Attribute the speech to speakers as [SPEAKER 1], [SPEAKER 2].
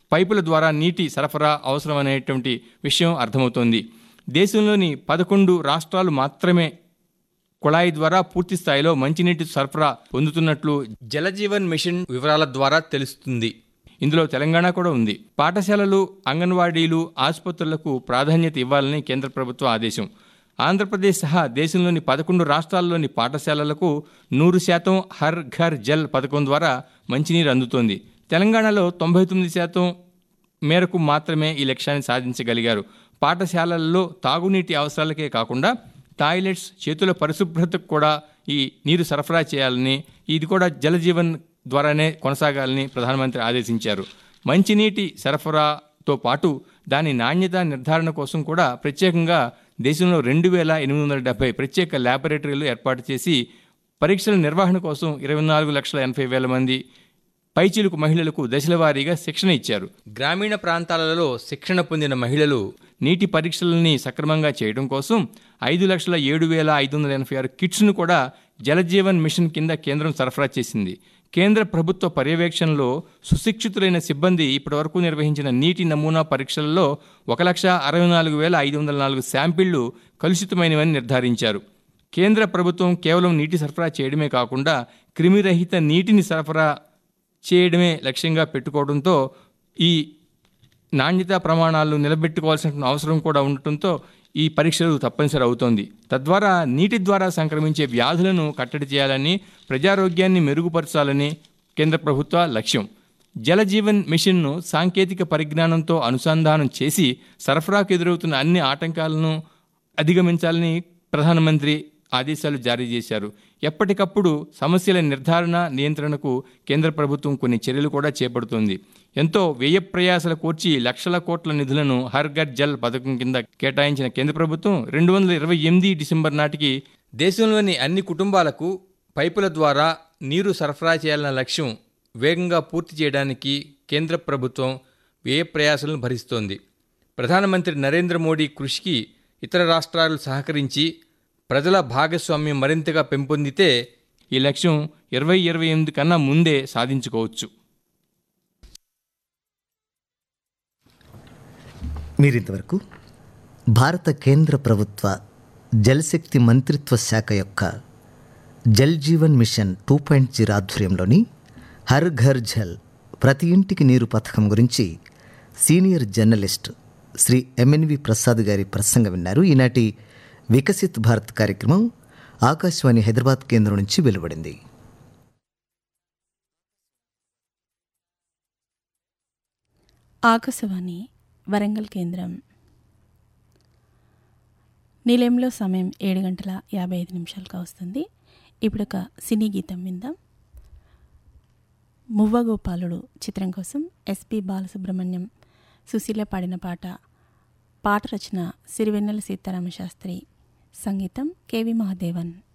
[SPEAKER 1] పైపుల ద్వారా నీటి సరఫరా అవసరమనేటువంటి విషయం అర్థమవుతోంది. దేశంలోని 11 రాష్ట్రాలు మాత్రమే కుళాయి ద్వారా పూర్తి స్థాయిలో మంచినీటి సరఫరా పొందుతున్నట్లు జలజీవన్ మిషన్ వివరాల ద్వారా తెలుస్తుంది. ఇందులో తెలంగాణ కూడా ఉంది. పాఠశాలలు, అంగన్వాడీలు, ఆసుపత్రులకు ప్రాధాన్యత ఇవ్వాలని కేంద్ర ప్రభుత్వ ఆదేశం. ఆంధ్రప్రదేశ్ సహా దేశంలోని 11 రాష్ట్రాల్లోని పాఠశాలలకు 100% హర్ ఘర్ జల్ పథకం ద్వారా మంచినీరు అందుతోంది. తెలంగాణలో 99% మేరకు మాత్రమే ఈ లక్ష్యాన్ని సాధించగలిగారు. పాఠశాలల్లో తాగునీటి అవసరాలకే కాకుండా టాయిలెట్స్, చేతుల పరిశుభ్రతకు కూడా ఈ నీరు సరఫరా చేయాలని, ఇది కూడా జలజీవన్ ద్వారానే కొనసాగాలని ప్రధానమంత్రి ఆదేశించారు. మంచినీటి సరఫరాతో పాటు దాని నాణ్యత నిర్ధారణ కోసం కూడా ప్రత్యేకంగా దేశంలో 2870 ప్రత్యేక ల్యాబొరేటరీలు ఏర్పాటు చేసి పరీక్షల నిర్వహణ కోసం 24,80,000 మంది పైచిలుకు మహిళలకు దశలవారీగా శిక్షణ ఇచ్చారు. గ్రామీణ ప్రాంతాలలో శిక్షణ పొందిన మహిళలు నీటి పరీక్షలని సక్రమంగా చేయడం కోసం 5,07,586 కిట్స్ను కూడా జలజీవన్ మిషన్ కింద కేంద్రం సరఫరా చేసింది. కేంద్ర ప్రభుత్వ పర్యవేక్షణలో సుశిక్షితులైన సిబ్బంది ఇప్పటివరకు నిర్వహించిన నీటి నమూనా పరీక్షలలో 1,64,504 శాంపిళ్లు కలుషితమైనవని నిర్ధారించారు. కేంద్ర ప్రభుత్వం కేవలం నీటి సరఫరా చేయడమే కాకుండా క్రిమిరహిత నీటిని సరఫరా చేయడమే లక్ష్యంగా పెట్టుకోవడంతో ఈ నాణ్యతా ప్రమాణాలను నిలబెట్టుకోవాల్సిన అవసరం కూడా ఉండటంతో ఈ పరీక్షలు తప్పనిసరి అవుతోంది. తద్వారా నీటి ద్వారా సంక్రమించే వ్యాధులను కట్టడి చేయాలని, ప్రజారోగ్యాన్ని మెరుగుపరచాలని కేంద్ర ప్రభుత్వ లక్ష్యం. జలజీవన్ మిషన్ను సాంకేతిక పరిజ్ఞానంతో అనుసంధానం చేసి సరఫరాకు ఎదురవుతున్న అన్ని ఆటంకాలను అధిగమించాలని ప్రధానమంత్రి ఆదేశాలు జారీ చేశారు. ఎప్పటికప్పుడు సమస్యల నిర్ధారణ, నియంత్రణకు కేంద్ర ప్రభుత్వం కొన్ని చర్యలు కూడా చేపడుతోంది. ఎంతో వ్యయ ప్రయాసల కోర్చి లక్షల కోట్ల నిధులను హర్ ఘర్ జల్ పథకం కింద కేటాయించిన కేంద్ర ప్రభుత్వం 2028 డిసెంబర్ నాటికి దేశంలోని అన్ని కుటుంబాలకు పైపుల ద్వారా నీరు సరఫరా చేయాలన్న లక్ష్యం వేగంగా పూర్తి చేయడానికి కేంద్ర ప్రభుత్వం వ్యయ ప్రయాసలను భరిస్తోంది. ప్రధానమంత్రి నరేంద్ర మోడీ కృషికి ఇతర రాష్ట్రాలు సహకరించి ప్రజల భాగస్వామ్యం మరింతగా పెంపొందితే ఈ లక్ష్యం 2028 కన్నా ముందే సాధించుకోవచ్చు.
[SPEAKER 2] మీరింతవరకు భారత కేంద్ర ప్రభుత్వ జలశక్తి మంత్రిత్వ శాఖ యొక్క జల్ జీవన్ మిషన్ 2.0 ఆధ్వర్యంలోని హర్ ఘర్ జల్ ప్రతి ఇంటికి నీరు పథకం గురించి senior journalist Shri MNV Prasad గారి ప్రసంగం విన్నారు. ఈనాటి వికసిత్ భారత్ కార్యక్రమం ఆకాశవాణి హైదరాబాద్ కేంద్రం నుంచి వెలువడింది.
[SPEAKER 3] ఆకాశవాణి వరంగల్ కేంద్రం. నిలయంలో సమయం 7:55 వస్తుంది. ఇప్పుడు ఒక సినీ గీతం విందాం. మువ్వగోపాలుడు చిత్రం కోసం ఎస్పి బాలసుబ్రహ్మణ్యం, సుశీల పాడిన పాట రచన సిరివెన్నెల సీతారామ శాస్త్రి, సంగీతం కెవి మహాదేవన్.